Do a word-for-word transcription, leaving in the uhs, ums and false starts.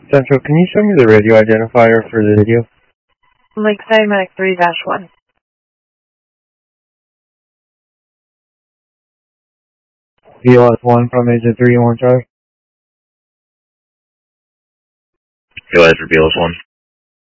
Central, can you show me the radio identifier for the video? Lakeside Medic three dash one. B L S one from Agent three one Charlie. Go ahead for B L S one.